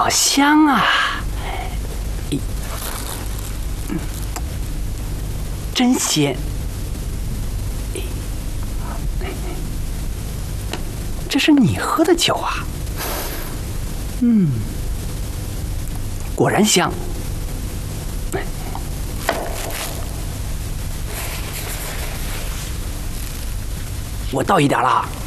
好香啊！真鲜！这是你喝的酒啊？果然香。我倒一点了。